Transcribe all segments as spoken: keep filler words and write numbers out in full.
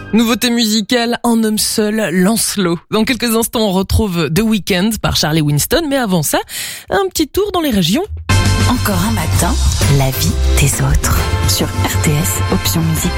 Nouveauté musicale, un homme seul, Lancelot. Dans quelques instants, on retrouve The Weeknd par Charlie Winston, mais avant ça, un petit tour dans les régions. Encore un matin, la vie des autres. Sur R T S, option musique.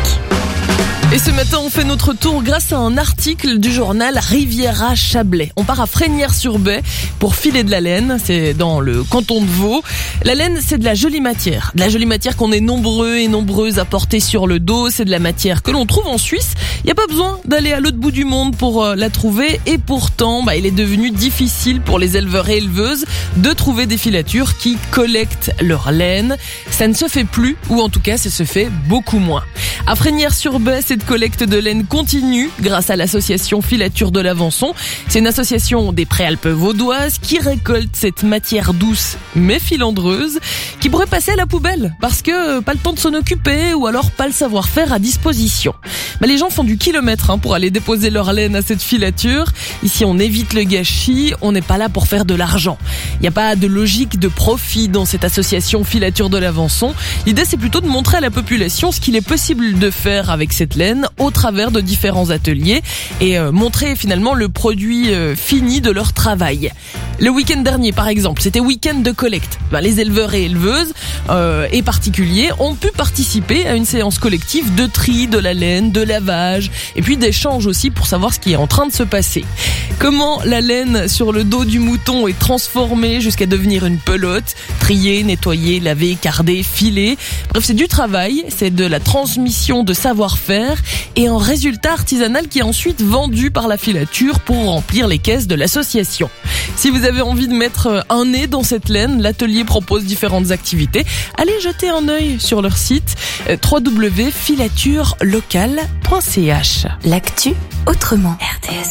Et ce matin, on fait notre tour grâce à un article du journal Riviera-Chablais. On part à Fresnières-sur-Baie pour filer de la laine. C'est dans le canton de Vaud. La laine, c'est de la jolie matière. De la jolie matière qu'on est nombreux et nombreuses à porter sur le dos. C'est de la matière que l'on trouve en Suisse. Il n'y a pas besoin d'aller à l'autre bout du monde pour euh, la trouver. Et pourtant, bah, il est devenu difficile pour les éleveurs et éleveuses de trouver des filatures qui collectent leur laine. Ça ne se fait plus, ou en tout cas, ça se fait beaucoup moins. À Fresnières-sur-Baie, cette collecte de laine continue grâce à l'association Filature de l'Avançon. C'est une association des Préalpes vaudoises qui récolte cette matière douce mais filandreuse qui pourrait passer à la poubelle parce que pas le temps de s'en occuper ou alors pas le savoir-faire à disposition. Bah, les gens font du kilomètre hein, pour aller déposer leur laine à cette filature. Ici, on évite le gâchis, on n'est pas là pour faire de l'argent. Il n'y a pas de logique de profit dans cette association Filature de l'Avançon. L'idée, c'est plutôt de montrer à la population ce qu'il est possible de faire avec cette laine au travers de différents ateliers et euh, montrer finalement le produit euh, fini de leur travail. Le week-end dernier, par exemple, c'était week-end de collecte. Ben, les éleveurs et éleveuses euh, et particuliers ont pu participer à une séance collective de tri de la laine, de lavage et puis d'échange aussi pour savoir ce qui est en train de se passer. Comment la laine sur le dos du mouton est transformée jusqu'à devenir une pelote, triée, nettoyée, lavée, cardée, filée. Bref, c'est du travail, c'est de la transmission de savoir-faire et un résultat artisanal qui est ensuite vendu par la filature pour remplir les caisses de l'association. Si vous avez envie de mettre un nez dans cette laine, l'atelier propose différentes activités. Allez jeter un œil sur leur site w w w point filature locale point c h. L'actu autrement. R T S.